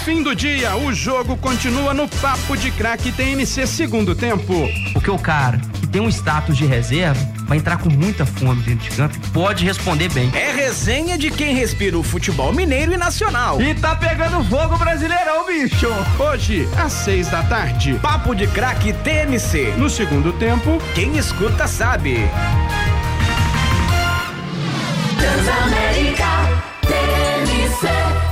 fim do dia, o jogo continua no Papo de Craque TMC segundo tempo. Porque o cara que tem um status de reserva vai entrar com muita fome dentro de campo e pode responder bem. É resenha de quem respira o futebol mineiro e nacional. E tá pegando fogo o Brasileirão, bicho. Hoje, às 6 da tarde, Papo de Craque TMC. No segundo tempo, quem escuta sabe. Transamérica TMC.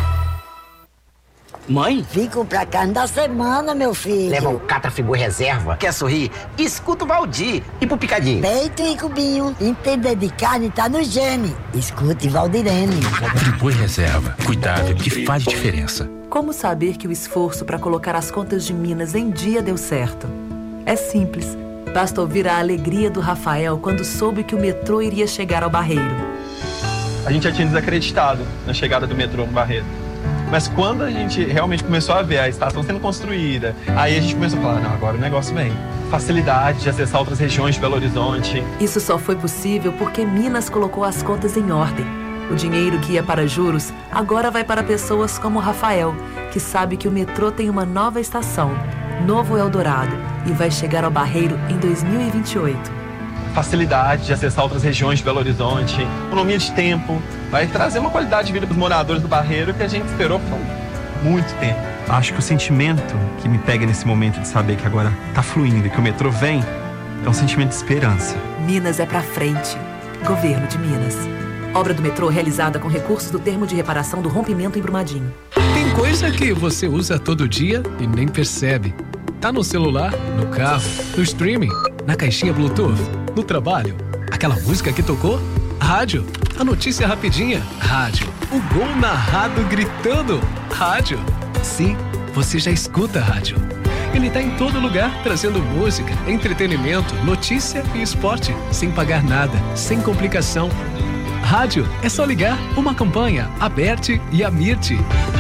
Mãe? Fico pra cá da semana, meu filho. Leva um Catrafibu reserva. Quer sorrir? Escuta o Valdir. E pro Picadinho? Peito e cubinho. Entender de carne tá no gene. Escute Valdirene. Fribu reserva. Cuidado que faz diferença. Como saber que o esforço para colocar as contas de Minas em dia deu certo? É simples. Basta ouvir a alegria do Rafael quando soube que o metrô iria chegar ao Barreiro. A gente já tinha desacreditado na chegada do metrô no Barreiro. Mas quando a gente realmente começou a ver a estação sendo construída, aí a gente começou a falar, não, agora o negócio vem. Facilidade de acessar outras regiões de Belo Horizonte. Isso só foi possível porque Minas colocou as contas em ordem. O dinheiro que ia para juros agora vai para pessoas como o Rafael, que sabe que o metrô tem uma nova estação, Novo Eldorado, e vai chegar ao Barreiro em 2028. Facilidade de acessar outras regiões de Belo Horizonte, economia de tempo, vai trazer uma qualidade de vida para os moradores do Barreiro que a gente esperou por muito tempo. Acho que o sentimento que me pega nesse momento de saber que agora tá fluindo e que o metrô vem, é um sentimento de esperança. Minas é pra frente. Governo de Minas. Obra do metrô realizada com recursos do termo de reparação do rompimento em Brumadinho. Tem coisa que você usa todo dia e nem percebe. Tá no celular, no carro, no streaming, na caixinha Bluetooth, no trabalho. Aquela música que tocou? Rádio. A notícia rapidinha? Rádio. O gol narrado gritando? Rádio. Sim, você já escuta rádio. Ele tá em todo lugar, trazendo música, entretenimento, notícia e esporte, sem pagar nada, sem complicação. Rádio é só ligar, uma campanha, Aberte e Amirte.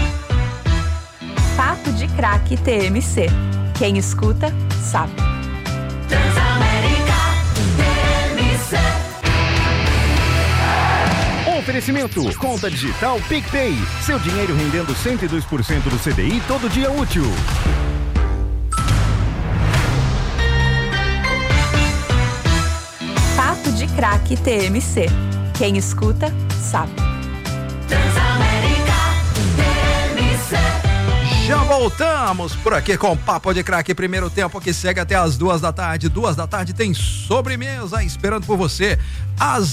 Papo de Craque TMC. Quem escuta, sabe. Transamérica TMC. Oferecimento, conta digital PicPay. Seu dinheiro rendendo 102% do CDI todo dia útil. Papo de Craque TMC. Quem escuta, sabe. Transamérica TMC. Já voltamos por aqui com o Papo de Craque, primeiro tempo que segue até as 2 da tarde. 2 da tarde tem sobremesa esperando por você. Às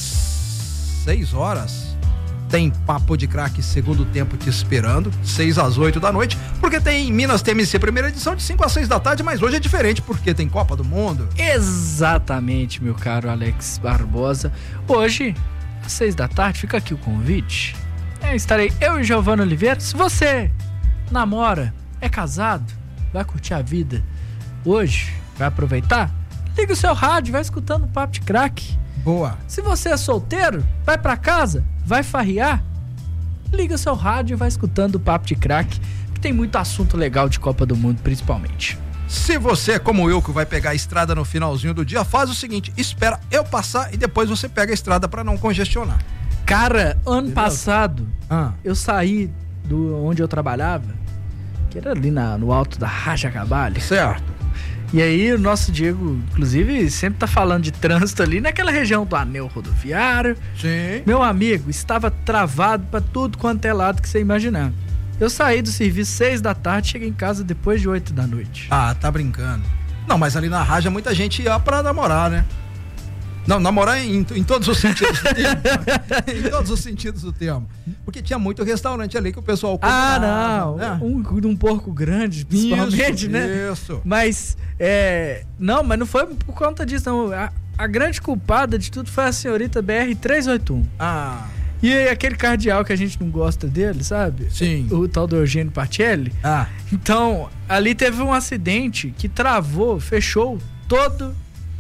6 horas tem Papo de Craque segundo tempo te esperando, 6 às 8 da noite, porque tem Minas TMC primeira edição de 5 às 6 da tarde, mas hoje é diferente porque tem Copa do Mundo. Exatamente, meu caro Alex Barbosa. Hoje, às 6 da tarde, fica aqui o convite. Estarei eu e Giovana Oliveira. Se você namora, é casado, vai curtir a vida hoje, vai aproveitar, liga o seu rádio, vai escutando o Papo de Craque. Boa. Se você é solteiro, vai pra casa, vai farrear, liga o seu rádio e vai escutando o Papo de Craque, que tem muito assunto legal de Copa do Mundo, principalmente. Se você é como eu, que vai pegar a estrada no finalzinho do dia, faz o seguinte, espera eu passar e depois você pega a estrada pra não congestionar. Cara, ano passado, eu saí do onde eu trabalhava, que era ali no alto da Raja Cabalho. Certo. E aí o nosso Diego, inclusive, sempre tá falando de trânsito ali naquela região do anel rodoviário. Sim. Meu amigo, estava travado pra tudo quanto é lado que você imaginar. Eu saí do serviço 6 da tarde, cheguei em casa depois de 8 da noite. Ah, tá brincando. Não, mas ali na Raja muita gente ia pra namorar, né? Não, namorar em todos os sentidos do termo. Em todos os sentidos do termo. Porque tinha muito restaurante ali que o pessoal combinava. Ah, não. Né? Um porco grande, principalmente, né? Isso. Mas, não, mas não foi por conta disso, não. A grande culpada de tudo foi a senhorita BR-381. Ah. E aquele cardeal que a gente não gosta dele, sabe? Sim. O tal do Eugênio Pacelli. Ah. Então, ali teve um acidente que travou, fechou todo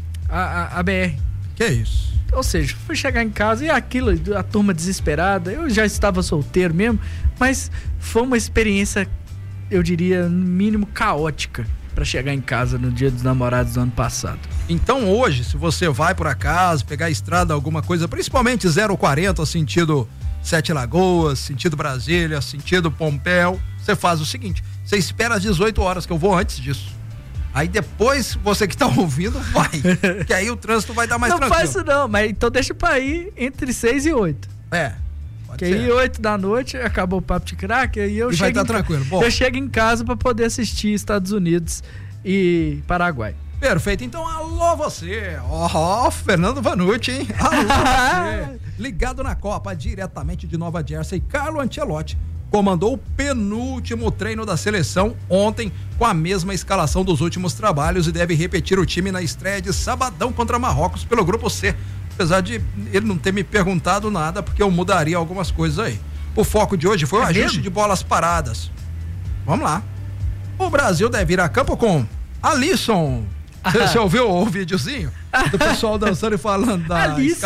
a BR. Que isso? Ou seja, fui chegar em casa e aquilo, a turma desesperada, eu já estava solteiro mesmo, mas foi uma experiência, eu diria, no mínimo caótica para chegar em casa no Dia dos Namorados do ano passado. Então hoje, se você vai por acaso pegar a estrada, alguma coisa, principalmente 040, sentido Sete Lagoas, sentido Brasília, sentido Pompéu, você faz o seguinte, Você espera às 18 horas, que eu vou antes disso. Aí depois, você que tá ouvindo, vai. Que aí o trânsito vai dar mais tranquilo. Não faz isso não, mas então deixa pra ir entre 6 e 8. Que aí 8 da noite, acabou o papo de craque, aí eu vai estar tranquilo. Bom, eu chego em casa pra poder assistir Estados Unidos e Paraguai. Perfeito, então alô você, Fernando Vanucci, hein? Alô você, ligado na Copa, diretamente de Nova Jersey, Carlo Ancelotti comandou o penúltimo treino da seleção ontem com a mesma escalação dos últimos trabalhos e deve repetir o time na estreia de sabadão contra Marrocos pelo grupo C, apesar de ele não ter me perguntado nada, porque eu mudaria algumas coisas aí. O foco de hoje foi o ajuste de bolas paradas. Vamos lá. O Brasil deve ir a campo com Alisson. Você ouviu o videozinho do pessoal dançando e falando da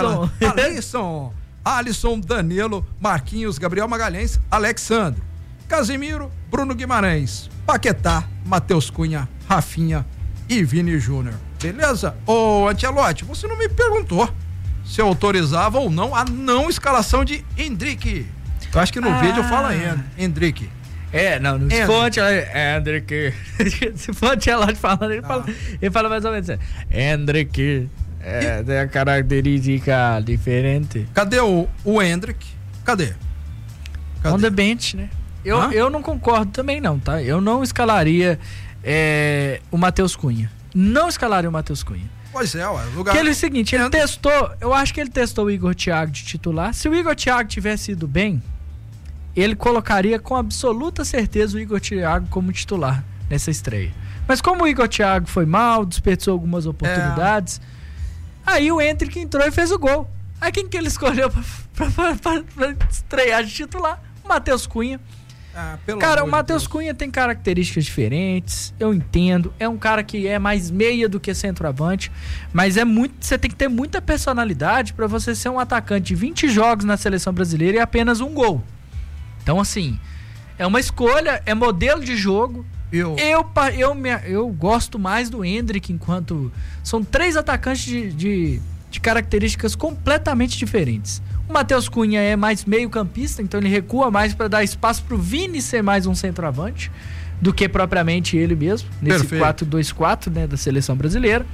Alisson, Danilo, Marquinhos, Gabriel Magalhães, Alexandre, Casimiro, Bruno Guimarães, Paquetá, Matheus Cunha, Rafinha e Vini Júnior. Beleza? Ô Ancelotti, você não me perguntou se eu autorizava ou não a não escalação de Endrick. Eu acho que no vídeo fala Endrick. Se for Endrick. Se for Ancelotti falando, ele fala mais ou menos assim. Endrick tem a característica diferente. Cadê o Endrick? Cadê? On the bench, né? Eu não concordo também não, tá? Eu não escalaria o Matheus Cunha. Não escalaria o Matheus Cunha. Pois é, o lugar... Porque ele é o seguinte, ele testou, eu acho que ele testou o Igor Thiago de titular. Se o Igor Thiago tivesse ido bem, ele colocaria com absoluta certeza o Igor Thiago como titular nessa estreia. Mas como o Igor Thiago foi mal, desperdiçou algumas oportunidades, aí o Endrick entrou e fez o gol. Aí quem que ele escolheu pra estrear de titular? O Matheus Cunha. Cara, o Matheus Cunha tem características diferentes, eu entendo, é um cara que é mais meia do que centroavante, mas você tem que ter muita personalidade pra você ser um atacante de 20 jogos na seleção brasileira e apenas um gol. Então, assim, é uma escolha, é modelo de jogo. Eu gosto mais do Endrick, enquanto são 3 atacantes de características completamente diferentes. O Matheus Cunha é mais meio campista, então ele recua mais para dar espaço pro Vini ser mais um centroavante do que propriamente ele mesmo, nesse 4-2-4, né, da seleção brasileira.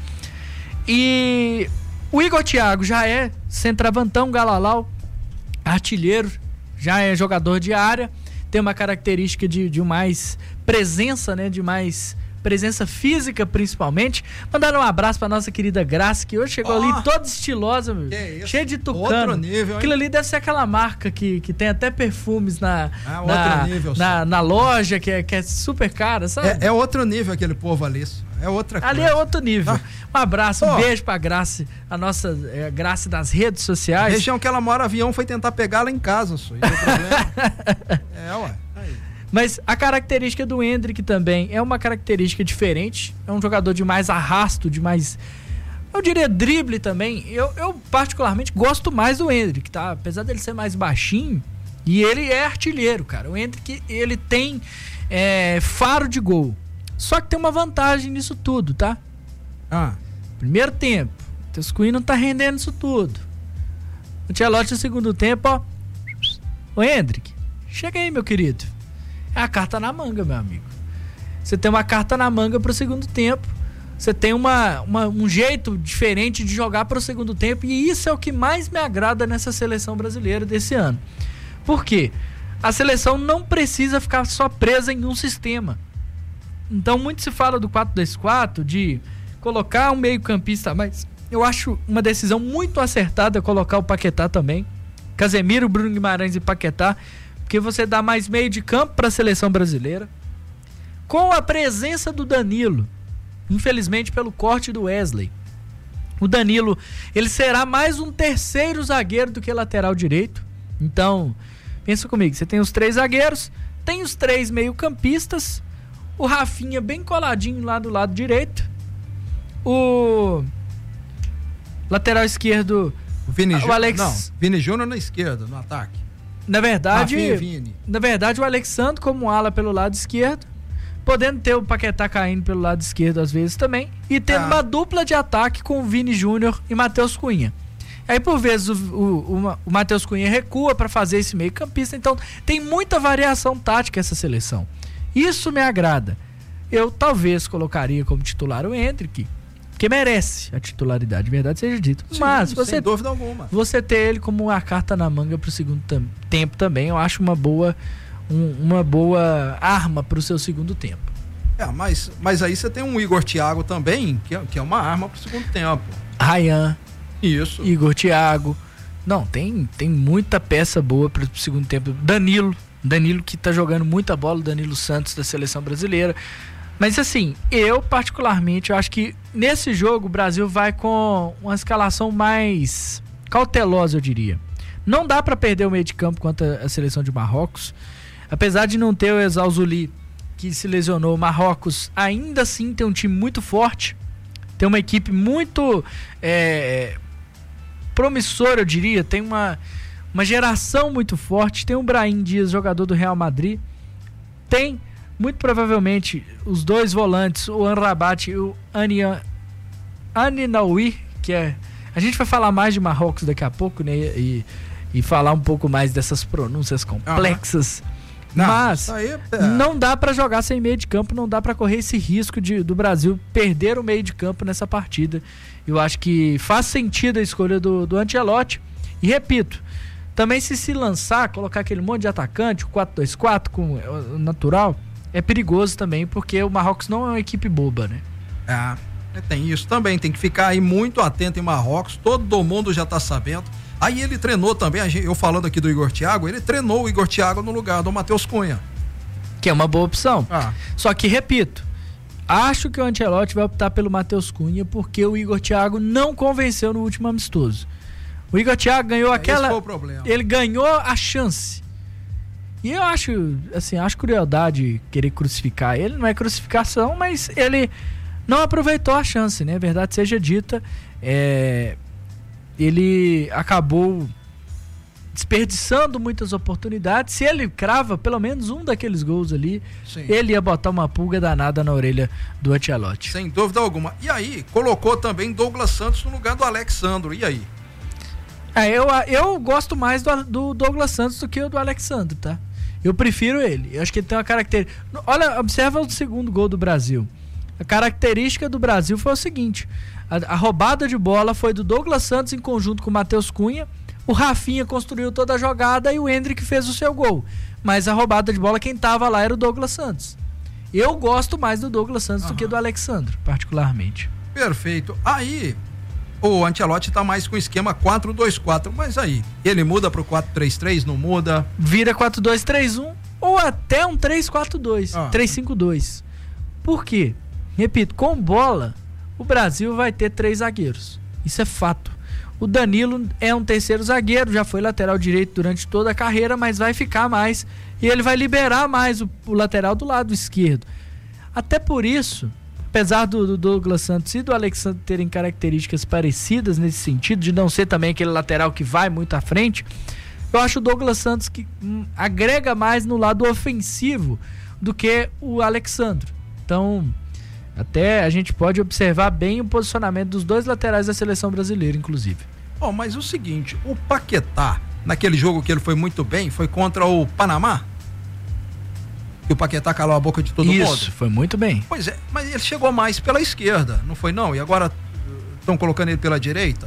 E o Igor Thiago já é centroavantão, galalau, artilheiro, já é jogador de área, tem uma característica de mais presença, né? De mais presença física, principalmente. Mandar um abraço pra nossa querida Graça, que hoje chegou ali toda estilosa, meu, cheia de tucano. Outro nível, hein? Aquilo ali deve ser aquela marca que tem até perfumes na loja, que é super cara, sabe? É outro nível aquele povo ali. É outra coisa. Ali é outro nível. Um abraço, um beijo pra Graça, a nossa Graça das redes sociais. A região que ela mora, avião foi tentar pegá-la em casa, só. Isso é problema. Ué. Aí. Mas a característica do Endrick também é uma característica diferente. É um jogador de mais arrasto, de mais, eu diria, drible também. Eu particularmente gosto mais do Endrick, tá? Apesar dele ser mais baixinho, e ele é artilheiro, cara. O Endrick, ele tem faro de gol. Só que tem uma vantagem nisso tudo, tá? Primeiro tempo, o Matheus Cunha não tá rendendo isso tudo. O Ancelotti no segundo tempo, ó. Ô Endrick, chega aí, meu querido. É a carta na manga, meu amigo. Você tem uma carta na manga pro segundo tempo. Você tem um jeito diferente de jogar pro segundo tempo. E isso é o que mais me agrada nessa seleção brasileira desse ano. Por quê? A seleção não precisa ficar só presa em um sistema. Então muito se fala do 4-2-4, de colocar um meio campista, mas eu acho uma decisão muito acertada colocar o Paquetá também. Casemiro, Bruno Guimarães e Paquetá, porque você dá mais meio de campo para a seleção brasileira. Com a presença do Danilo, infelizmente pelo corte do Wesley, o Danilo, ele será mais um terceiro zagueiro do que lateral direito. Então, pensa comigo, você tem os 3 zagueiros, tem os 3 meio campistas, o Rafinha bem coladinho lá do lado direito, o lateral esquerdo, o Vini Júnior na esquerda, no ataque. Na verdade, o Alexandre como ala pelo lado esquerdo, podendo ter o Paquetá caindo pelo lado esquerdo às vezes também, e tendo uma dupla de ataque com o Vini Júnior e Matheus Cunha. Aí por vezes o Matheus Cunha recua para fazer esse meio campista, então tem muita variação tática essa seleção. Isso me agrada. Eu talvez colocaria como titular o Hendrick, que merece a titularidade, verdade seja dito. Sim, mas você, sem dúvida alguma. Você ter ele como uma carta na manga pro segundo tempo também, eu acho uma boa arma pro seu segundo tempo. Mas aí você tem um Igor Thiago também, que é uma arma pro segundo tempo. Ryan. Isso. Igor Thiago. Não, tem muita peça boa pro segundo tempo. Danilo que tá jogando muita bola, Danilo Santos da seleção brasileira. Mas assim, eu particularmente, eu acho que nesse jogo o Brasil vai com uma escalação mais cautelosa, eu diria. Não dá para perder o meio de campo contra a seleção de Marrocos. Apesar de não ter o Ezal Zuli, que se lesionou, Marrocos ainda assim tem um time muito forte. Tem uma equipe muito promissora, eu diria. Tem uma geração muito forte. Tem o Brahim Dias, jogador do Real Madrid. Tem, muito provavelmente, os dois volantes, o Amrabat e o Aninaoui, que é... A gente vai falar mais de Marrocos daqui a pouco, né? E falar um pouco mais dessas pronúncias complexas. Mas não dá pra jogar sem meio de campo, não dá pra correr esse risco do Brasil perder o meio de campo nessa partida. Eu acho que faz sentido a escolha do Ancelotti. E repito, também se lançar, colocar aquele monte de atacante, o 4-2-4 com o natural, é perigoso também, porque o Marrocos não é uma equipe boba, né? Tem isso também, tem que ficar aí muito atento em Marrocos, todo mundo já tá sabendo. Aí ele treinou também, eu falando aqui do Igor Thiago, ele treinou o Igor Thiago no lugar do Matheus Cunha. Que é uma boa opção. Só que, repito, acho que o Ancelotti vai optar pelo Matheus Cunha porque o Igor Thiago não convenceu no último amistoso. O Igor Thiago ganhou aquela... Esse foi o problema. Ele ganhou a chance. E eu acho crueldade querer crucificar ele. Não é crucificação, mas ele não aproveitou a chance, né? Verdade seja dita, ele acabou desperdiçando muitas oportunidades. Se ele crava pelo menos um daqueles gols ali, ele ia botar uma pulga danada na orelha do Ancelotti. Sem dúvida alguma. E aí, colocou também Douglas Santos no lugar do Alexandro. E aí? Eu gosto mais do Douglas Santos do que o do Alexandro, tá? Eu prefiro ele. Eu acho que ele tem uma característica... Olha, observa o segundo gol do Brasil. A característica do Brasil foi o seguinte: a roubada de bola foi do Douglas Santos em conjunto com o Matheus Cunha. O Rafinha construiu toda a jogada e o Hendrick fez o seu gol. Mas a roubada de bola, quem tava lá era o Douglas Santos. Eu gosto mais do Douglas Santos do que do Alexandro, particularmente. Perfeito. Aí, o Ancelotti tá mais com o esquema 4-2-4, mas aí, ele muda pro 4-3-3, não muda? Vira 4-2-3-1 ou até um 3-4-2, 3-5-2. Por quê? Repito, com bola, o Brasil vai ter 3 zagueiros. Isso é fato. O Danilo é um terceiro zagueiro, já foi lateral direito durante toda a carreira, mas vai ficar mais e ele vai liberar mais o lateral do lado esquerdo. Até por isso, apesar do Douglas Santos e do Alexandre terem características parecidas nesse sentido, de não ser também aquele lateral que vai muito à frente, eu acho o Douglas Santos que agrega mais no lado ofensivo do que o Alexandre. Então, até a gente pode observar bem o posicionamento dos dois laterais da seleção brasileira, inclusive. Mas o seguinte, o Paquetá, naquele jogo que ele foi muito bem, foi contra o Panamá? Que o Paquetá calou a boca de todo mundo? Isso, foi muito bem. Pois é, mas ele chegou mais pela esquerda, não foi não? E agora estão colocando ele pela direita?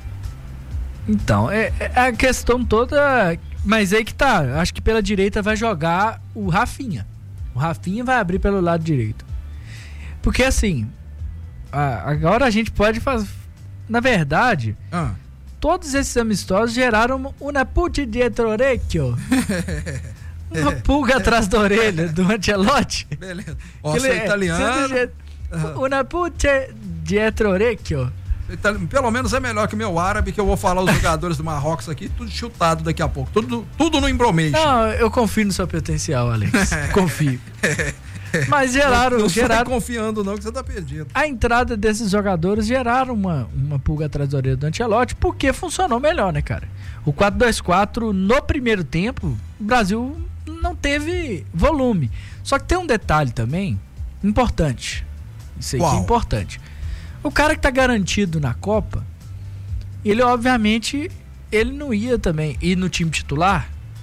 Então, é a questão toda, mas aí que tá, acho que pela direita vai jogar o Rafinha. O Rafinha vai abrir pelo lado direito. Porque assim, agora a gente pode fazer, na verdade, todos esses amistosos geraram uma puta dietro orecchio. Uma pulga atrás da orelha do Ancelotti. Beleza. Você é italiano. Una puta dietro orecchio. Pelo menos é melhor que meu árabe, que eu vou falar os jogadores do Marrocos aqui, tudo chutado daqui a pouco. Tudo no embromation. Não, eu confio no seu potencial, Alex. Confio. Mas geraram. Não sai confiando, não, que você tá perdido. A entrada desses jogadores geraram uma pulga atrás da orelha do Ancelotti, porque funcionou melhor, né, cara? O 4-2-4, no primeiro tempo, o Brasil não teve volume. Só que tem um detalhe também importante. Isso aí que é importante. O cara que tá garantido na Copa, ele obviamente, ele não ia também ir no time titular.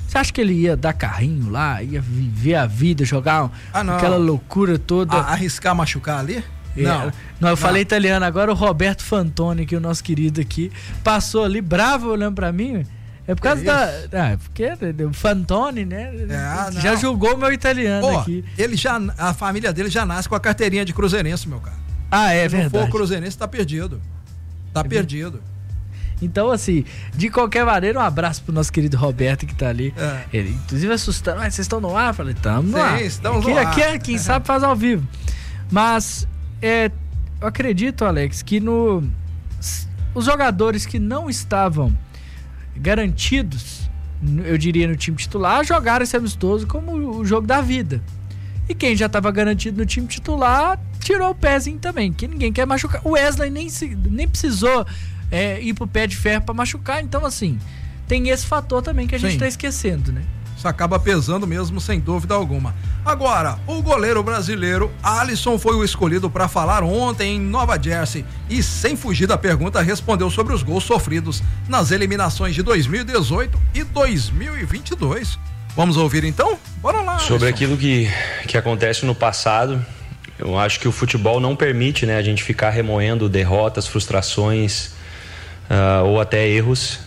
Você acha que ele ia dar carrinho lá, ia viver a vida, jogar aquela loucura toda? Arriscar machucar ali? Não, eu falei italiano, agora o Roberto Fantoni, que é o nosso querido aqui, passou ali bravo olhando pra mim. É por causa porque o Fantoni, né? Já julgou meu italiano aqui. A família dele já nasce com a carteirinha de cruzeirense, meu cara. É verdade. Se não for cruzeirense, tá perdido. Perdido. Então, assim, de qualquer maneira, um abraço pro nosso querido Roberto que tá ali. Ele, inclusive, assustando. Vocês estão no ar? Eu falei, tamo no ar. Estamos no ar. Aqui, quem sabe, faz ao vivo. Mas, eu acredito, Alex, que os jogadores que não estavam garantidos, eu diria, no time titular, jogaram esse amistoso como o jogo da vida. E quem já estava garantido no time titular, tirou o pezinho também, que ninguém quer machucar. O Wesley nem precisou ir pro pé de ferro para machucar, então assim, tem esse fator também que a gente tá esquecendo, né? Isso acaba pesando mesmo, sem dúvida alguma. Agora, o goleiro brasileiro Alisson foi o escolhido para falar ontem em Nova Jersey e, sem fugir da pergunta, respondeu sobre os gols sofridos nas eliminações de 2018 e 2022. Vamos ouvir então? Bora lá, sobre Alisson. Aquilo que acontece no passado. Eu acho que o futebol não permite, né, a gente ficar remoendo derrotas, frustrações ou até erros.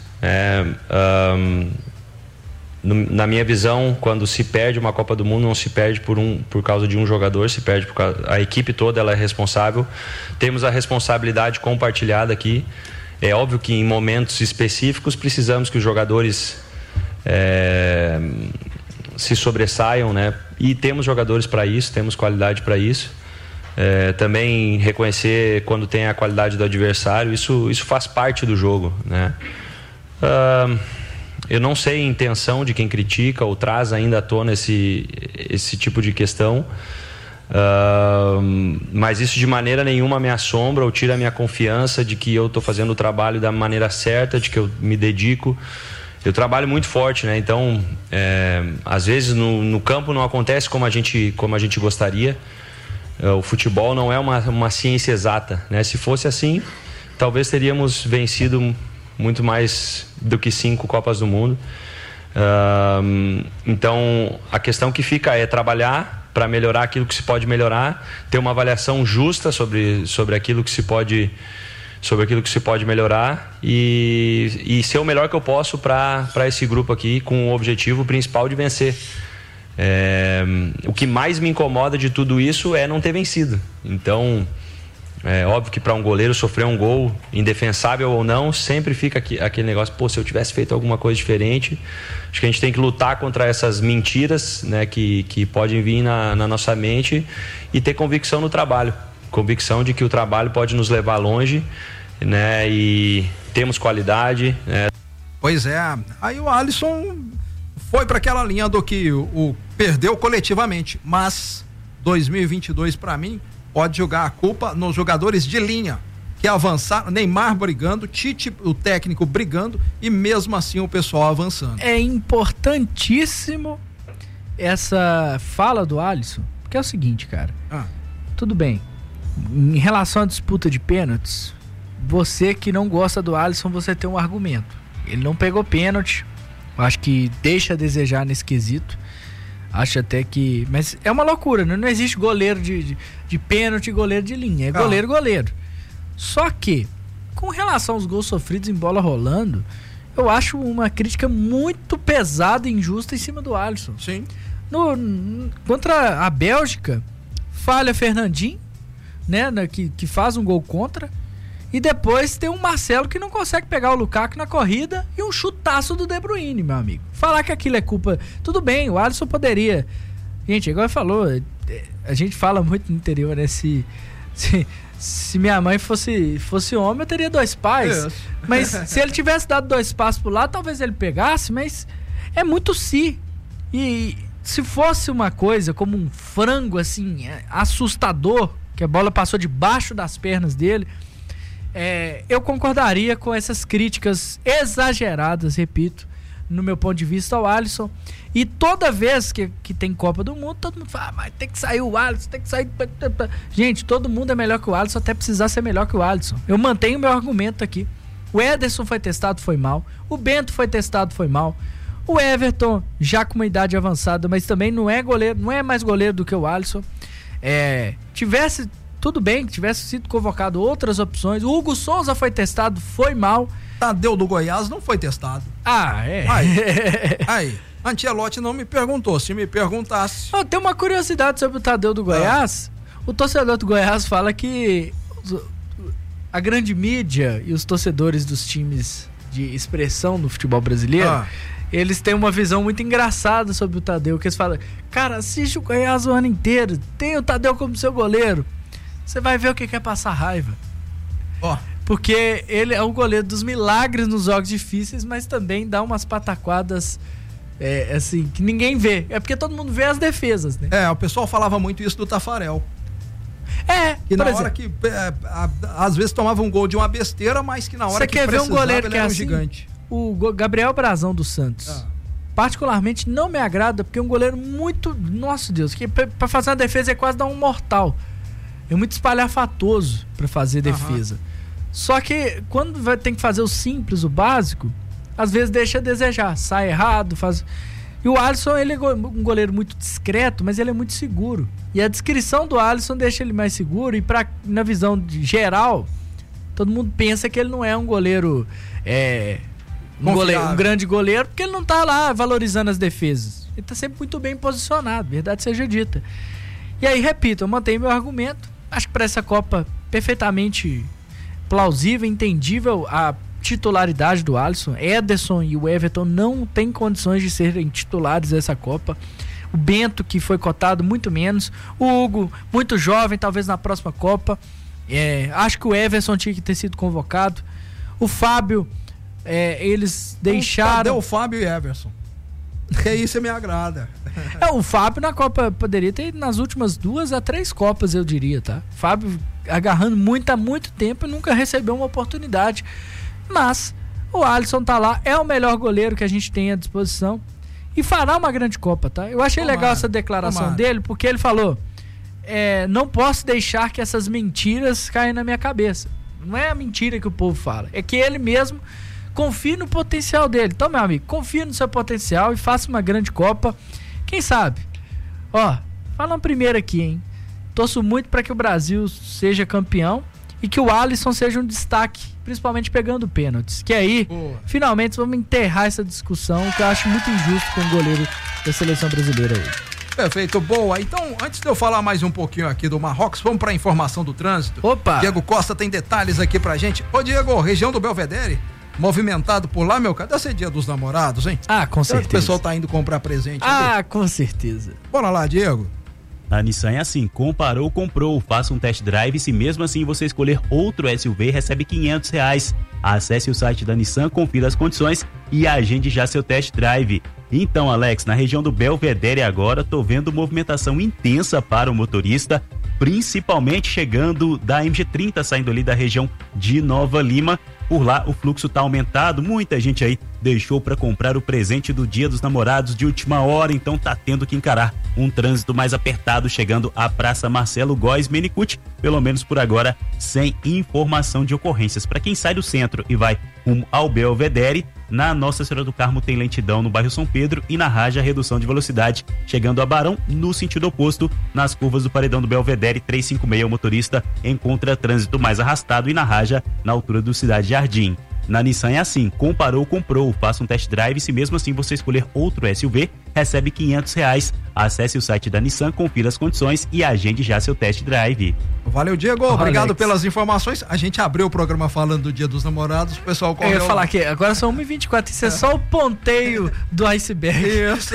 Na minha visão, quando se perde uma Copa do Mundo, não se perde por causa de um jogador, se perde por causa, a equipe toda ela é responsável. Temos a responsabilidade compartilhada aqui. É óbvio que em momentos específicos precisamos que os jogadores se sobressaiam, né? E temos jogadores para isso, temos qualidade para isso. Também reconhecer quando tem a qualidade do adversário, isso faz parte do jogo, né? Eu não sei a intenção de quem critica ou traz ainda à tona esse tipo de questão, mas isso de maneira nenhuma me assombra ou tira a minha confiança de que eu estou fazendo o trabalho da maneira certa, de que eu me dedico. Eu trabalho muito forte, né? Então, às vezes no campo não acontece como a gente gostaria. O futebol não é uma ciência exata, né? Se fosse assim, talvez teríamos vencido muito mais do que 5 Copas do Mundo. Então, a questão que fica é trabalhar para melhorar aquilo que se pode melhorar, ter uma avaliação justa sobre aquilo que se pode melhorar e ser o melhor que eu posso para esse grupo aqui, com o objetivo principal de vencer. O que mais me incomoda de tudo isso é não ter vencido. Então, é óbvio que para um goleiro sofrer um gol, indefensável ou não, sempre fica aquele negócio, se eu tivesse feito alguma coisa diferente. Acho que a gente tem que lutar contra essas mentiras, né, que podem vir na nossa mente e ter convicção no trabalho. Convicção de que o trabalho pode nos levar longe, né, e temos qualidade, né. Pois é, aí o Alisson foi para aquela linha do que o perdeu coletivamente, mas 2022 para mim pode jogar a culpa nos jogadores de linha que avançaram, Neymar brigando, Tite, o técnico, brigando e mesmo assim o pessoal avançando. É importantíssimo essa fala do Alisson, porque é o seguinte, cara, tudo bem, em relação à disputa de pênaltis, você que não gosta do Alisson, você tem um argumento. Ele não pegou pênalti, eu acho que deixa a desejar nesse quesito. Acho até que... Mas é uma loucura, né? Não existe goleiro de pênalti e goleiro de linha. É goleiro. Só que, com relação aos gols sofridos em bola rolando, eu acho uma crítica muito pesada e injusta em cima do Alisson. Sim. Contra a Bélgica, falha Fernandinho, né? Que faz um gol contra. E depois tem um Marcelo que não consegue pegar o Lukaku na corrida e um chutaço do De Bruyne, meu amigo. Falar que aquilo é culpa... Tudo bem, o Alisson poderia... Gente, igual ele falou, a gente fala muito no interior, né? Se minha mãe fosse homem, eu teria 2 pais. Yes. Mas se ele tivesse dado 2 passos pro lado, talvez ele pegasse, mas é muito E se fosse uma coisa como um frango, assim, assustador, que a bola passou debaixo das pernas dele... eu concordaria com essas críticas exageradas, repito, no meu ponto de vista ao Alisson. E toda vez que tem Copa do Mundo, todo mundo fala, mas tem que sair o Alisson, tem que sair... Gente, todo mundo é melhor que o Alisson até precisar ser melhor que o Alisson. Eu mantenho meu argumento aqui. O Ederson foi testado, foi mal. O Bento foi testado, foi mal. O Everton, já com uma idade avançada, mas também não é goleiro, não é mais goleiro do que o Alisson. Tivesse tudo bem, que tivesse sido convocado outras opções. O Hugo Souza foi testado, foi mal. Tadeu do Goiás não foi testado. Aí, Ancelotti não me perguntou. Se me perguntasse... Tem uma curiosidade sobre o Tadeu do Goiás. O torcedor do Goiás fala que a grande mídia e os torcedores dos times de expressão no futebol brasileiro, eles têm uma visão muito engraçada sobre o Tadeu, que eles falam, cara, assiste o Goiás o ano inteiro, tem o Tadeu como seu goleiro, você vai ver o que é passar raiva. Porque ele é o goleiro dos milagres nos jogos difíceis, mas também dá umas pataquadas assim, que ninguém vê. É porque todo mundo vê as defesas, né? O pessoal falava muito isso do Tafarel. Que na hora que às vezes tomava um gol de uma besteira, mas que na hora que precisava, ver um goleiro que é assim, gigante. O Gabriel Brazão do Santos. Particularmente não me agrada, porque é um goleiro muito, nossa Deus, que pra fazer uma defesa é quase dar um mortal. É muito espalhafatoso pra fazer defesa. Só que quando tem que fazer o simples, o básico, às vezes deixa a desejar, sai errado, faz... E o Alisson, ele é um goleiro muito discreto, mas ele é muito seguro. E a descrição do Alisson deixa ele mais seguro, e na visão geral, todo mundo pensa que ele não é um goleiro, um grande goleiro, porque ele não tá lá valorizando as defesas. Ele tá sempre muito bem posicionado, verdade seja dita. E aí, repito, eu mantenho meu argumento. Acho que para essa Copa, perfeitamente plausível, entendível a titularidade do Alisson. Ederson e o Everton não têm condições de serem titulares dessa Copa. O Bento, que foi cotado, muito menos. O Hugo, muito jovem, talvez na próxima Copa. Acho que o Everson tinha que ter sido convocado. O Fábio, eles deixaram... Cadê o Fábio e Everson? Que isso me agrada. O Fábio na Copa poderia ter ido nas últimas 2 a 3 Copas, eu diria, tá? Fábio agarrando há muito tempo e nunca recebeu uma oportunidade. Mas o Alisson tá lá, é o melhor goleiro que a gente tem à disposição e fará uma grande Copa, tá? Eu achei legal essa declaração dele, porque ele falou, não posso deixar que essas mentiras caem na minha cabeça. Não é a mentira que o povo fala, é que ele mesmo confia no potencial dele. Então, meu amigo, confia no seu potencial e faça uma grande Copa. Quem sabe? Falando primeiro aqui, hein? Torço muito para que o Brasil seja campeão e que o Alisson seja um destaque, principalmente pegando pênaltis. Que aí, finalmente, vamos enterrar essa discussão, que eu acho muito injusto com o goleiro da seleção brasileira hoje. Perfeito, boa. Então, antes de eu falar mais um pouquinho aqui do Marrocos, vamos para a informação do trânsito. Diego Costa tem detalhes aqui pra gente. Ô, Diego, região do Belvedere, movimentado por lá, meu cara. Deve ser Dia dos Namorados, hein? Com certeza. O pessoal tá indo comprar presente. Com certeza. Bora lá, Diego. A Nissan é assim, comparou, comprou, faça um test drive, se mesmo assim você escolher outro SUV, recebe R$500. Acesse o site da Nissan, confira as condições e agende já seu test drive. Então, Alex, na região do Belvedere agora, tô vendo movimentação intensa para o motorista, principalmente chegando da MG30, saindo ali da região de Nova Lima. Por lá o fluxo tá aumentado, muita gente aí deixou para comprar o presente do Dia dos Namorados de última hora, então tá tendo que encarar um trânsito mais apertado chegando à Praça Marcelo Góes Menicucci, pelo menos por agora, sem informação de ocorrências. Para quem sai do centro e vai rumo ao Belvedere, na Nossa Senhora do Carmo tem lentidão no bairro São Pedro e na Raja redução de velocidade, chegando a Barão no sentido oposto, nas curvas do Paredão do Belvedere 356, o motorista encontra trânsito mais arrastado e na Raja, na altura do Cidade Jardim. Na Nissan é assim, comparou, comprou, faça um test drive, se mesmo assim você escolher outro SUV, recebe R$500. Acesse o site da Nissan, confira as condições e agende já seu test drive. Valeu, Diego, obrigado pelas informações. A gente abriu o programa falando do Dia dos Namorados, o pessoal correu... Eu ia falar que agora são 1h24, isso é só o ponteio do iceberg. Isso.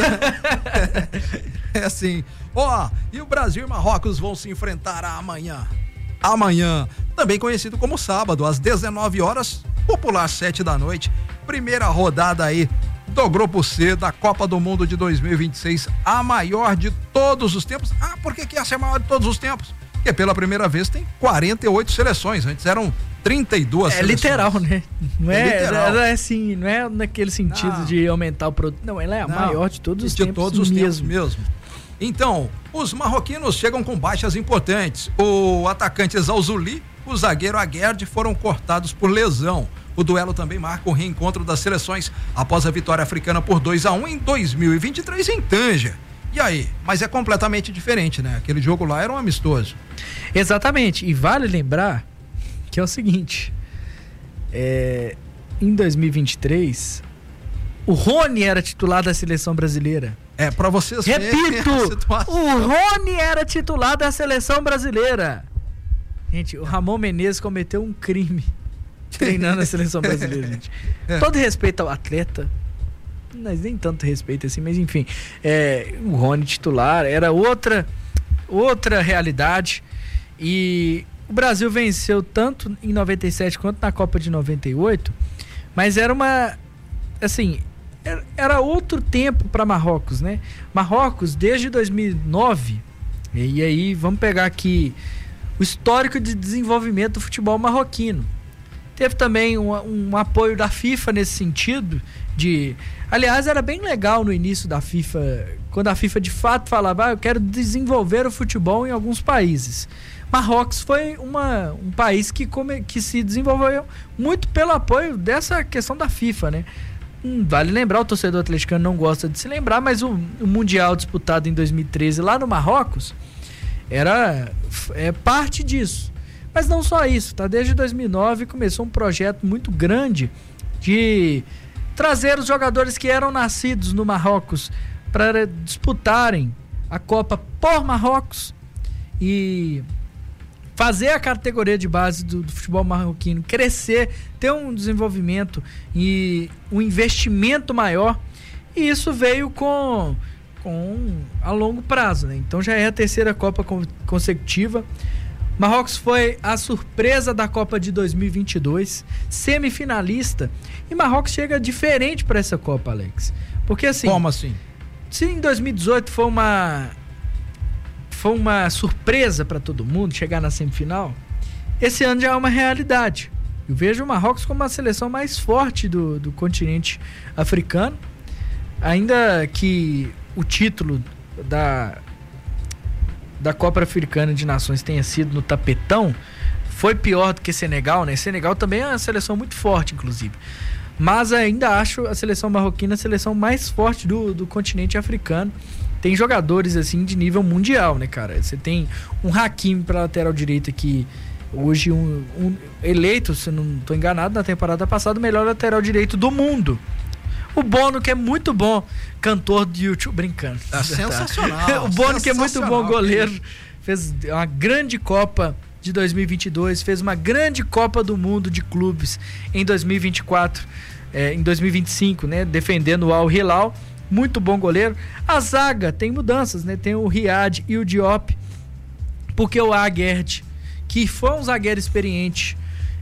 É assim. E o Brasil e Marrocos vão se enfrentar amanhã. Também conhecido como sábado, às 19 horas, popular 7 da noite, primeira rodada aí do Grupo C da Copa do Mundo de 2026, a maior de todos os tempos. Por que essa é a maior de todos os tempos? Porque pela primeira vez tem 48 seleções, antes eram 32 seleções. Literal, né? Não literal. Assim, não é naquele sentido de aumentar o produto, não, ela é a maior de todos os tempos. De todos os tempos mesmo. Então, os marroquinos chegam com baixas importantes. O atacante Zalzouli, o zagueiro Aguerd foram cortados por lesão. O duelo também marca o reencontro das seleções após a vitória africana por 2-1 em 2023 em Tânger. E aí? Mas é completamente diferente, né? Aquele jogo lá era um amistoso. Exatamente. E vale lembrar que é o seguinte, em 2023, o Rony era titular da seleção brasileira. Pra vocês verem Repito, a situação. o Rony era titular da seleção brasileira. Gente, o Ramon Menezes cometeu um crime treinando a seleção brasileira, gente. Todo respeito ao atleta, mas nem tanto respeito assim, mas enfim, o Rony titular era outra realidade, e o Brasil venceu tanto em 97 quanto na Copa de 98, mas era era outro tempo para Marrocos, né? Marrocos, desde 2009, e aí vamos pegar aqui o histórico de desenvolvimento do futebol marroquino. Teve também um apoio da FIFA nesse sentido, aliás, era bem legal no início da FIFA, quando a FIFA de fato falava, eu quero desenvolver o futebol em alguns países. Marrocos foi um país que se desenvolveu muito pelo apoio dessa questão da FIFA, né? Vale lembrar, o torcedor atleticano não gosta de se lembrar, mas o Mundial disputado em 2013 lá no Marrocos era parte disso. Mas não só isso, tá? Desde 2009 começou um projeto muito grande de trazer os jogadores que eram nascidos no Marrocos para disputarem a Copa por Marrocos e fazer a categoria de base do futebol marroquino crescer, ter um desenvolvimento e um investimento maior, e isso veio a longo prazo, né? Então já é a terceira Copa consecutiva. Marrocos foi a surpresa da Copa de 2022, semifinalista, e Marrocos chega diferente para essa Copa, Alex. Porque assim... Como assim? Se em 2018 foi uma surpresa para todo mundo chegar na semifinal, esse ano já é uma realidade. Eu vejo o Marrocos como a seleção mais forte do continente africano, ainda que o título da Copa Africana de Nações tenha sido no tapetão, foi pior do que Senegal, né? Senegal também é uma seleção muito forte, inclusive. Mas ainda acho a seleção marroquina a seleção mais forte do continente africano. Tem jogadores assim de nível mundial, né, cara? Você tem um Hakimi para lateral direito aqui, hoje eleito, se não estou enganado, na temporada passada, o melhor lateral direito do mundo. O Bono, que é muito bom cantor de YouTube, brincando. Sensacional. O Bono, que é muito bom goleiro, fez uma grande Copa de 2022, fez uma grande Copa do Mundo de clubes em 2024, em 2025, né? Defendendo o Al Hilal. Muito bom goleiro. A zaga tem mudanças, né? Tem o Riad e o Diop, porque o Aguerd, que foi um zagueiro experiente,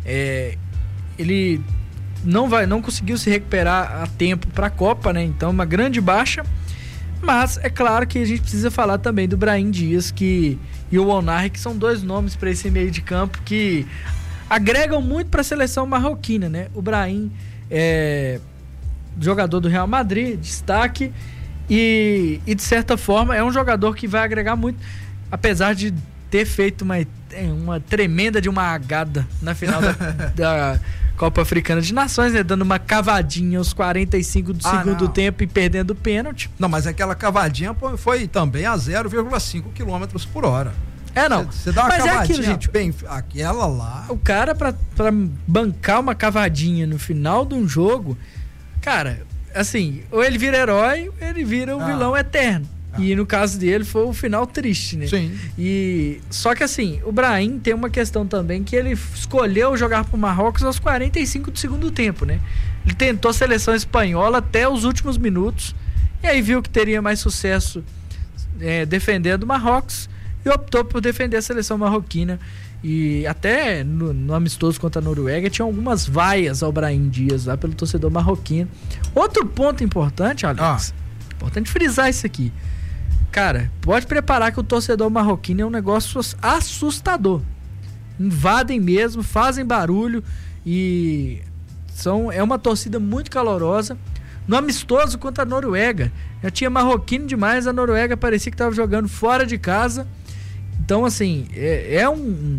ele não conseguiu se recuperar a tempo para a Copa, né? Então uma grande baixa. Mas é claro que a gente precisa falar também do Brahim Dias e o Onari, que são dois nomes para esse meio de campo que agregam muito para a seleção marroquina, né? O Brahim é jogador do Real Madrid, destaque, e de certa forma é um jogador que vai agregar muito, apesar de ter feito uma tremenda de uma agada na final da Copa Africana de Nações, né? Dando uma cavadinha aos 45 do segundo tempo e perdendo o pênalti. Não, mas aquela cavadinha foi também a 0,5 km por hora. Não. Você dá uma mas cavadinha, é aquilo, gente. Bem, aquela lá... O cara, pra bancar uma cavadinha no final de um jogo, cara, assim, ou ele vira herói, ou ele vira um vilão eterno. E no caso dele foi o final triste, né? Sim. Só que assim, o Brahim tem uma questão também, que ele escolheu jogar pro Marrocos aos 45 do segundo tempo, né? Ele tentou a seleção espanhola até os últimos minutos, e aí viu que teria mais sucesso defendendo o Marrocos, e optou por defender a seleção marroquina. E até no amistoso contra a Noruega tinha algumas vaias ao Brahim Dias lá pelo torcedor marroquino. Outro ponto importante, Alex, importante frisar isso aqui. Cara, pode preparar que o torcedor marroquino é um negócio assustador. Invadem mesmo, fazem barulho e é uma torcida muito calorosa. No amistoso contra a Noruega, já tinha marroquino demais, a Noruega parecia que estava jogando fora de casa. Então, assim, é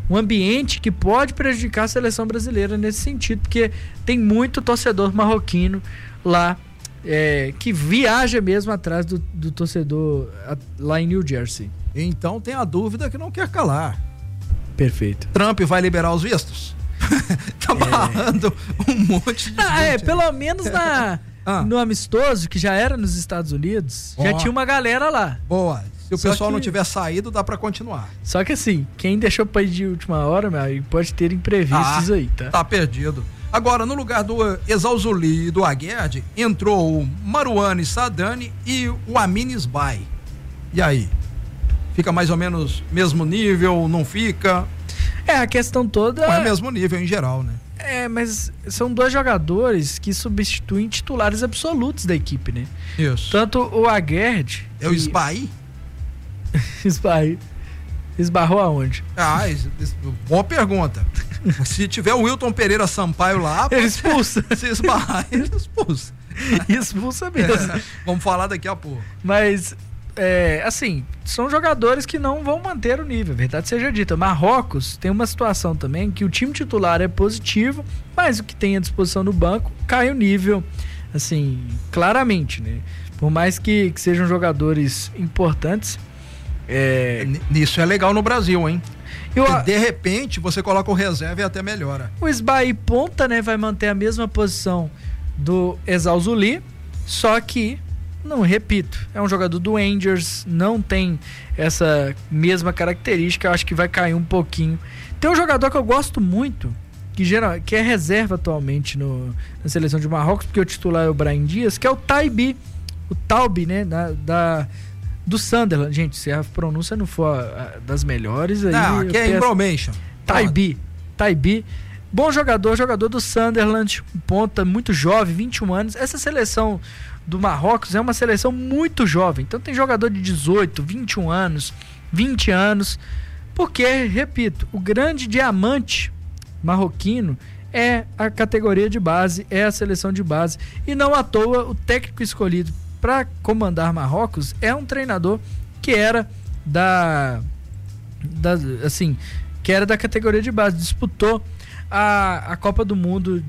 um ambiente que pode prejudicar a seleção brasileira nesse sentido, porque tem muito torcedor marroquino lá, que viaja mesmo atrás do torcedor lá em New Jersey. Então tem a dúvida que não quer calar. Perfeito. Trump vai liberar os vistos? Tá barrando um monte de gente. Pelo menos no amistoso, que já era nos Estados Unidos, já tinha uma galera lá. Boa. Se o pessoal não tiver saído, dá pra continuar. Só que assim, quem deixou pra ir de última hora, pode ter imprevistos aí, tá? Tá perdido. Agora, no lugar do Ezauzuli e do Aguerd, entrou o Marouane Sadani e o Amine Sbai. E aí? Fica mais ou menos mesmo nível, não fica? A questão toda... Não é mesmo nível em geral, né? Mas são dois jogadores que substituem titulares absolutos da equipe, né? Isso. Tanto o Aguerd... É o Sbai? Esbarrou aonde? Boa pergunta. Se tiver o Wilton Pereira Sampaio lá, ele expulsa. Se esbarrar, ele expulsa. Expulsa mesmo. Vamos falar daqui a pouco. Mas, assim, são jogadores que não vão manter o nível, verdade seja dita. Marrocos tem uma situação também que o time titular é positivo, mas o que tem à disposição no banco cai o nível, assim, claramente, né? Por mais que sejam jogadores importantes. Isso é legal no Brasil, hein? De repente você coloca o reserva e até melhora. O Sbai ponta, né? Vai manter a mesma posição do Ezauzuli, só que, não repito, é um jogador do Rangers, não tem essa mesma característica, eu acho que vai cair um pouquinho. Tem um jogador que eu gosto muito, que é reserva atualmente na seleção de Marrocos, porque o titular é o Brahim Dias, que é o Taibi, né? Do Sunderland. Gente, se a pronúncia não for das melhores, aí... Não, aqui é Imbromation. Taibi. Bom jogador do Sunderland, ponta, muito jovem, 21 anos. Essa seleção do Marrocos é uma seleção muito jovem. Então tem jogador de 18, 21 anos, 20 anos. Porque, repito, o grande diamante marroquino é a categoria de base, é a seleção de base. E não à toa, o técnico escolhido para comandar Marrocos é um treinador que era que era da categoria de base, disputou a Copa do Mundo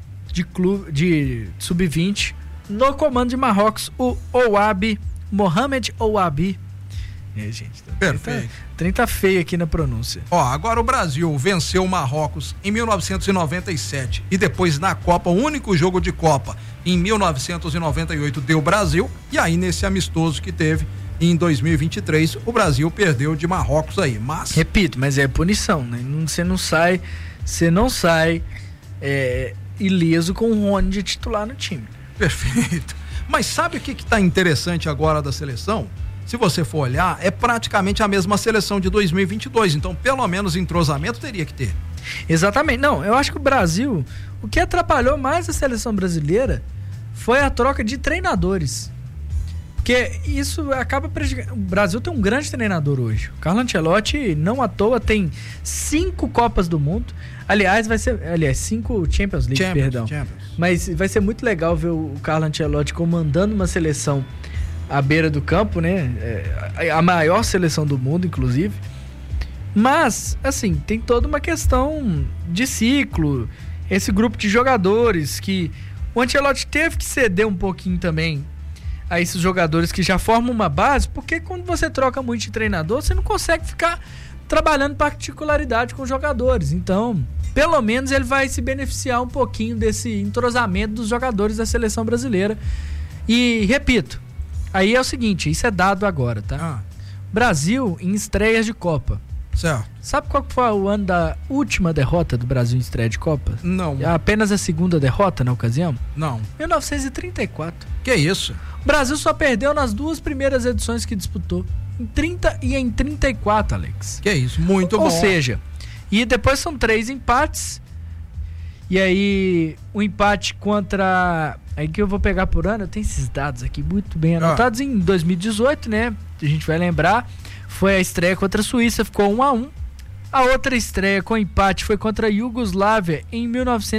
de sub-20 no comando de Marrocos, o Mohamed Ouabi. Gente, perfeito. 30 feio aqui na pronúncia. Agora o Brasil venceu o Marrocos em 1997 e depois na Copa, o único jogo de Copa em 1998 deu Brasil, e aí nesse amistoso que teve em 2023 o Brasil perdeu de Marrocos aí, mas... Repito, mas é punição, né? Você não sai ileso com o Rony de titular no time. Perfeito. Mas sabe o que tá interessante agora da seleção? Se você for olhar, é praticamente a mesma seleção de 2022, então pelo menos entrosamento teria que ter. Exatamente. Não, eu acho que o Brasil, o que atrapalhou mais a seleção brasileira foi a troca de treinadores. Porque isso acaba prejudicando. O Brasil tem um grande treinador hoje. O Carlo Ancelotti, não à toa, tem 5 Copas do Mundo. Aliás, 5 Champions League, perdão. Mas vai ser muito legal ver o Carlo Ancelotti comandando uma seleção à beira do campo, né? A maior seleção do mundo, inclusive. Mas, assim, tem toda uma questão de ciclo. Esse grupo de jogadores que o Ancelotti teve que ceder um pouquinho também a esses jogadores que já formam uma base, porque quando você troca muito de treinador, você não consegue ficar trabalhando particularidade com os jogadores. Então, pelo menos ele vai se beneficiar um pouquinho desse entrosamento dos jogadores da seleção brasileira. E, repito, aí é o seguinte, isso é dado agora, tá? Brasil em estreias de Copa. Certo. Sabe qual foi o ano da última derrota do Brasil em estreia de Copa? Não. Apenas a segunda derrota na ocasião? Não. 1934. Que isso? O Brasil só perdeu nas 2 primeiras edições que disputou. Em 30 e em 34, Alex. Que isso, muito bom. Ou seja, e depois são 3 empates. E aí, o empate contra... Aí que eu vou pegar por ano, eu tenho esses dados aqui muito bem anotados. Em 2018, né? A gente vai lembrar, foi a estreia contra a Suíça, ficou 1-1. A outra estreia com empate foi contra a Iugoslávia em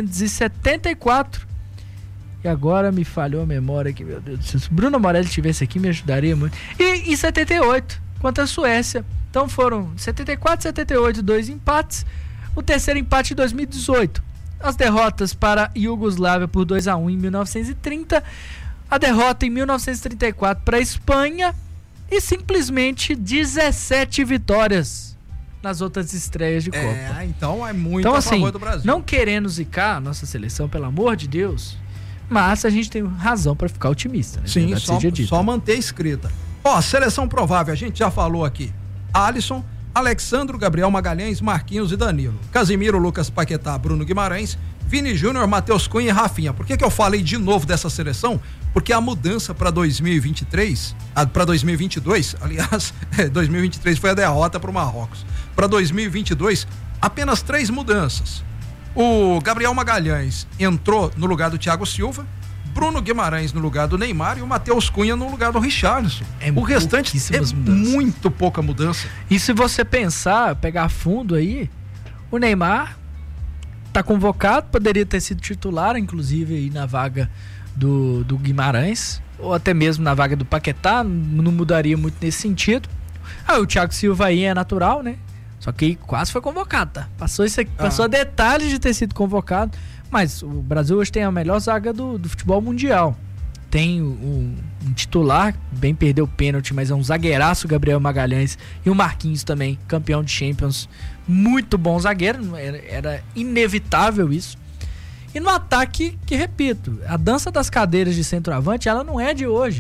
1974. E agora me falhou a memória aqui, meu Deus do céu. Se o Bruno Morelli estivesse aqui, me ajudaria muito. E em 78, contra a Suécia, Então foram 74, 78, 2 empates. O terceiro empate em 2018. As derrotas para a Iugoslávia por 2-1 em 1930. A derrota em 1934 para a Espanha. E simplesmente 17 vitórias nas outras estreias de Copa. Então é muito então, a favor do Brasil. Não querendo zicar a nossa seleção, pelo amor de Deus, mas a gente tem razão para ficar otimista, né? Sim, só manter escrita. Ó, seleção provável, a gente já falou aqui. Alisson, Alexandro, Gabriel Magalhães, Marquinhos e Danilo. Casimiro, Lucas Paquetá, Bruno Guimarães, Vini Júnior, Matheus Cunha e Rafinha. Por que eu falei de novo dessa seleção? Porque a mudança para 2023, para 2022, aliás, 2023 foi a derrota para o Marrocos. Para 2022, apenas 3 mudanças. O Gabriel Magalhães entrou no lugar do Thiago Silva, Bruno Guimarães no lugar do Neymar e o Matheus Cunha no lugar do Richarlison. O restante é muito pouca mudança. E se você pensar, pegar fundo aí, o Neymar tá convocado, poderia ter sido titular, inclusive aí na vaga do Guimarães, ou até mesmo na vaga do Paquetá, não mudaria muito nesse sentido. O Thiago Silva aí é natural, né? Só que quase foi convocado, tá? Passou isso aqui, passou a detalhes de ter sido convocado, mas o Brasil hoje tem a melhor zaga do futebol mundial. Tem um titular, bem perdeu o pênalti, mas é um zagueiraço, Gabriel Magalhães, e o Marquinhos também, campeão de Champions, muito bom zagueiro, era inevitável isso. E no ataque, que repito, a dança das cadeiras de centroavante, ela não é de hoje.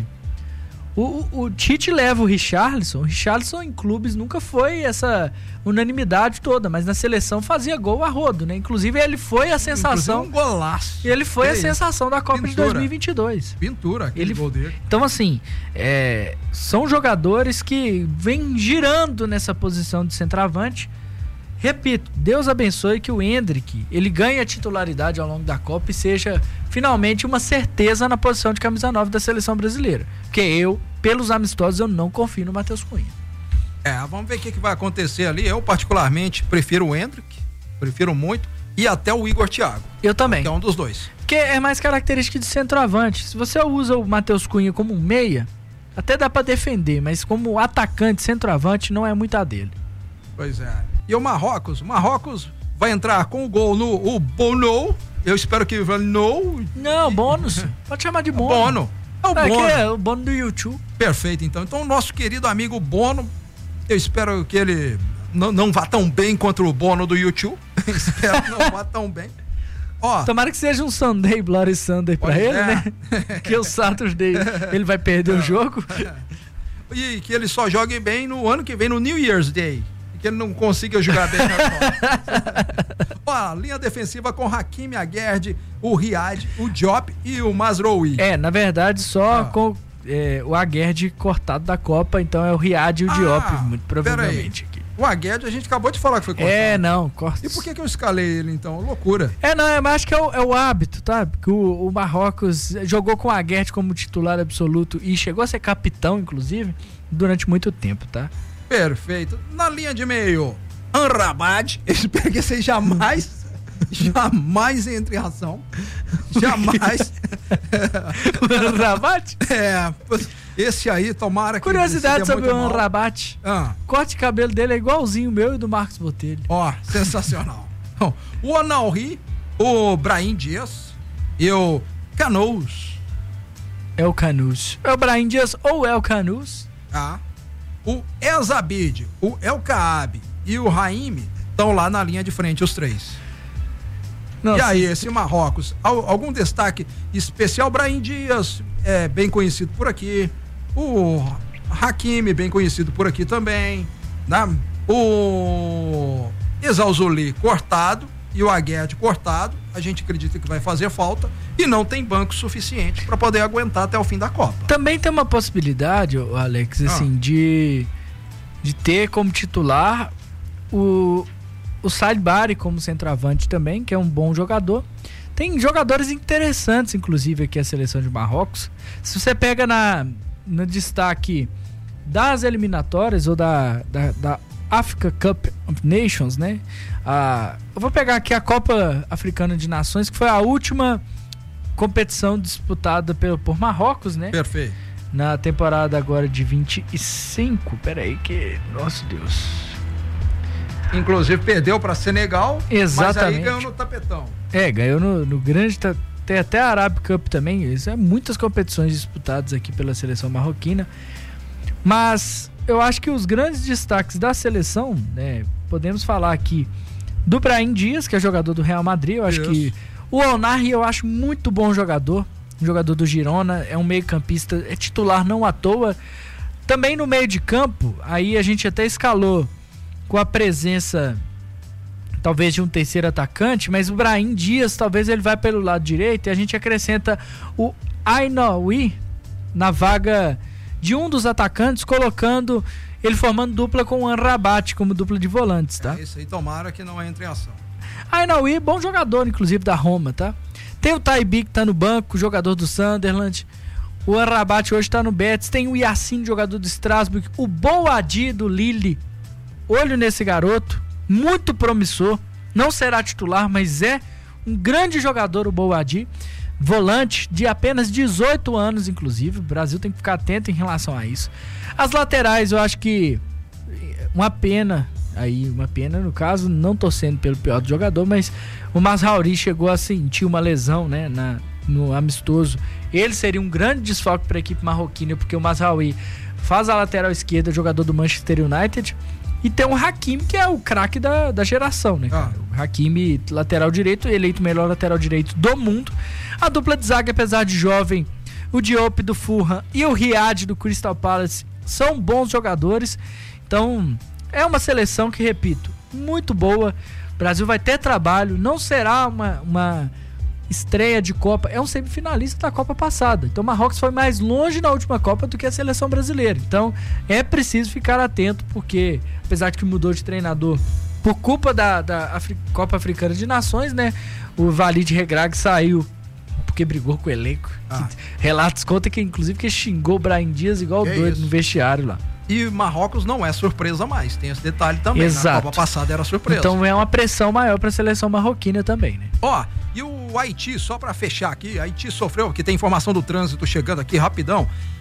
O Tite leva o Richarlison em clubes nunca foi essa unanimidade toda, mas na seleção fazia gol a rodo, né? Inclusive ele foi a sensação. Um golaço. Ele foi a sensação da Copa de 2022. Pintura, aquele gol dele. Então, assim, são jogadores que vêm girando nessa posição de centroavante. Repito, Deus abençoe que o Endrick, ele ganhe a titularidade ao longo da Copa e seja finalmente uma certeza na posição de camisa 9 da seleção brasileira. Porque pelos amistosos, eu não confio no Matheus Cunha. Vamos ver o que vai acontecer ali. Eu particularmente prefiro o Endrick, prefiro muito, e até o Igor Thiago. Eu também. Que é um dos dois. Porque é mais característica de centroavante. Se você usa o Matheus Cunha como um meia, até dá pra defender, mas como atacante, centroavante, não é muito a dele. Pois é. E o Marrocos vai entrar com o gol no Bono. Eu espero que Não, bônus. Pode chamar de Bono. Bono. É o Bono. É o Bono do YouTube. Perfeito, então. Então, o nosso querido amigo Bono, eu espero que ele não vá tão bem contra o Bono do YouTube. Espero que não vá tão bem. Tomara que seja um Sunday, Bloody Sunday pra ele, né? Que o Saturday ele vai perder o jogo. E que ele só jogue bem no ano que vem, no New Year's Day. Que ele não consiga jogar bem na Copa. Linha defensiva com Hakimi, Aguerd, o Riad, o Diop e o Mazraoui. Na verdade, só com o Aguerd cortado da Copa, então é o Riad e o Diop, muito provavelmente. Aqui. O Aguerd, a gente acabou de falar que foi cortado. Não, corta. E por que eu escalei ele, então? Loucura. Mas acho que é o hábito, tá? Porque o Marrocos jogou com o Aguerd como titular absoluto e chegou a ser capitão, inclusive, durante muito tempo, tá? Perfeito. Na linha de meio, Amrabat. Espero que você jamais entre em ação. Jamais. Amrabat? Esse aí, tomara que... Curiosidade sobre o Amrabat. Corte de cabelo dele é igualzinho o meu e do Marcos Botelho. Sensacional. O Anauri, o Brahim Dias e o Canous. É o Canous. É o Brahim Dias ou é o Canous? O Elzabid, o El Kaabi e o Raimi estão lá na linha de frente, os 3. Nossa. E aí, esse Marrocos, algum destaque especial? Brahim Dias, bem conhecido por aqui. O Hakimi, bem conhecido por aqui também. Né? O Exalzuli, cortado. E o Aguerd, cortado. A gente acredita que vai fazer falta. E não tem banco suficiente para poder aguentar até o fim da Copa. Também tem uma possibilidade, Alex, assim, de ter como titular o Said Bari como centroavante também, que é um bom jogador. Tem jogadores interessantes, inclusive, aqui a seleção de Marrocos. Se você pega no destaque das eliminatórias ou da Africa Cup of Nations, né? Eu vou pegar aqui a Copa Africana de Nações, que foi a última competição disputada por Marrocos, né? Perfeito. na temporada agora de 25. Peraí que... Nossa Deus. Inclusive perdeu para Senegal, exatamente. Mas aí ganhou no tapetão. Ganhou no grande... Tem até a Arab Cup também. Isso é muitas competições disputadas aqui pela seleção marroquina. Mas eu acho que os grandes destaques da seleção, né, podemos falar aqui do Brahim Dias, que é jogador do Real Madrid. Eu acho que o Onari eu acho muito bom jogador. Um jogador do Girona, é um meio-campista, é titular não à toa. Também no meio de campo, aí a gente até escalou com a presença talvez de um terceiro atacante, mas o Brahim Dias, talvez ele vai pelo lado direito e a gente acrescenta o Ainaoui na vaga de um dos atacantes, colocando ele formando dupla com o Amrabat como dupla de volantes, tá? Isso aí, tomara que não entre em ação. Ainaoui, bom jogador, inclusive, da Roma, tá? Tem o Taibi que tá no banco, jogador do Sunderland. O Amrabat hoje tá no Betis. Tem o Yacine, jogador do Strasbourg. O Boadi do Lille. Olho nesse garoto, muito promissor. Não será titular, mas é um grande jogador o Boadi. Volante de apenas 18 anos, inclusive. O Brasil tem que ficar atento em relação a isso. As laterais, eu acho que uma pena no caso, não torcendo pelo pior do jogador, mas o Mazraoui chegou a sentir uma lesão, né, no amistoso. Ele seria um grande desfalque para a equipe marroquina, porque o Mazraoui faz a lateral esquerda, jogador do Manchester United, e tem o Hakimi, que é o craque da geração, né, cara? O Hakimi, lateral direito, eleito melhor lateral direito do mundo. A dupla de zaga, apesar de jovem, o Diop do Fulham e o Riyad do Crystal Palace são bons jogadores. Então é uma seleção que, repito, muito boa. O Brasil vai ter trabalho, não será uma estreia de Copa, é um semifinalista da Copa passada. Então o Marrocos foi mais longe na última Copa do que a seleção brasileira. Então é preciso ficar atento, porque apesar de que mudou de treinador por culpa da Copa Africana de Nações, né? O Walid Regragui saiu porque brigou com o elenco. Relatos contam que inclusive que xingou o Brahim Dias igual doido no vestiário lá. E Marrocos não é surpresa mais, tem esse detalhe também. Exato. Na Copa passada era surpresa. Então é uma pressão maior para a seleção marroquina também, né? E o Haiti, só para fechar aqui, Haiti sofreu, que tem informação do trânsito chegando aqui rapidão.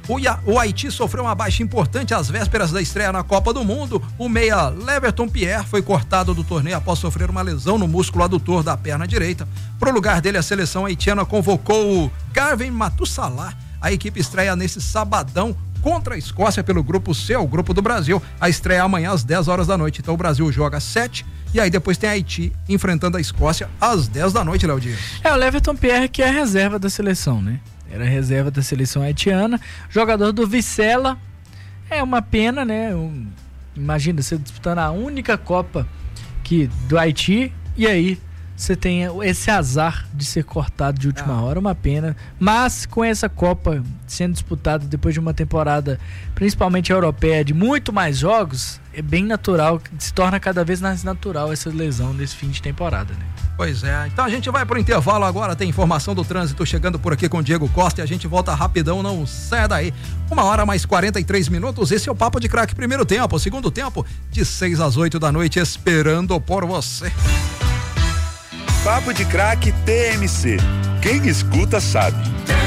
O Haiti sofreu uma baixa importante às vésperas da estreia na Copa do Mundo. O meia Leverton Pierre foi cortado do torneio após sofrer uma lesão no músculo adutor da perna direita. Pro lugar dele, a seleção haitiana convocou o Garvin Matussalah. A equipe estreia nesse sabadão contra a Escócia pelo grupo C, o grupo do Brasil. A estreia amanhã às 10 horas da noite. Então o Brasil joga às 7 e aí depois tem a Haiti enfrentando a Escócia às 10 da noite, Léo Dias. O Leverton Pierre, que é a reserva da seleção, né? Era a reserva da seleção haitiana, jogador do Vissela. É uma pena, né? Imagina você disputando a única Copa do Haiti e aí você tem esse azar de ser cortado de última hora, uma pena. Mas com essa Copa sendo disputada depois de uma temporada, principalmente europeia, de muito mais jogos, é bem natural, se torna cada vez mais natural essa lesão nesse fim de temporada, né? Pois é, então a gente vai pro intervalo agora, tem informação do trânsito chegando por aqui com o Diego Costa e a gente volta rapidão, não saia daí. 1h mais 43 minutos, esse é o Papo de Craque, primeiro tempo, segundo tempo, de 6 às 8 da noite, esperando por você. Papo de Craque TMC. Quem escuta sabe.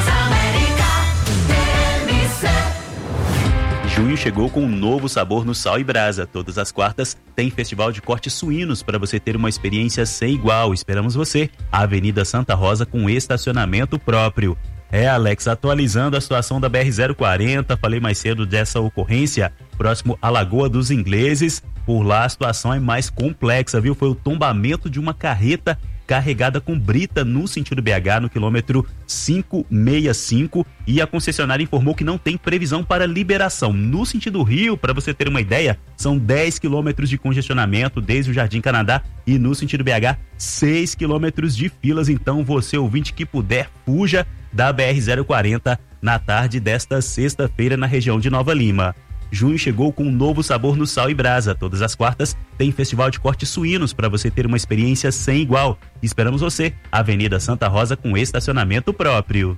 Junho chegou com um novo sabor no Sal e Brasa. Todas as quartas tem festival de cortes suínos para você ter uma experiência sem igual. Esperamos você. A Avenida Santa Rosa com estacionamento próprio. Alex, atualizando a situação da BR-040, falei mais cedo dessa ocorrência, próximo à Lagoa dos Ingleses. Por lá a situação é mais complexa, viu? Foi o tombamento de uma carreta carregada com brita no sentido BH no quilômetro 565 e a concessionária informou que não tem previsão para liberação. No sentido Rio, para você ter uma ideia, são 10 quilômetros de congestionamento desde o Jardim Canadá e no sentido BH 6 quilômetros de filas. Então você, ouvinte que puder, fuja da BR-040 na tarde desta sexta-feira na região de Nova Lima. Junho chegou com um novo sabor no Sal e Brasa. Todas as quartas tem festival de cortes suínos para você ter uma experiência sem igual. Esperamos você. Avenida Santa Rosa com estacionamento próprio.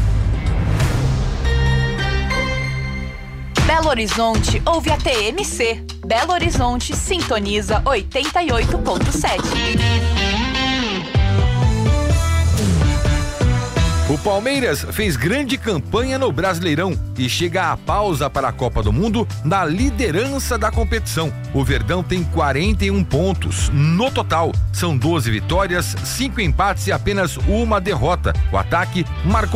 Belo Horizonte ouve a TMC. Belo Horizonte sintoniza 88.7. O Palmeiras fez grande campanha no Brasileirão e chega à pausa para a Copa do Mundo na liderança da competição. O Verdão tem 41 pontos. No total, são 12 vitórias, 5 empates e apenas uma derrota. O ataque marcou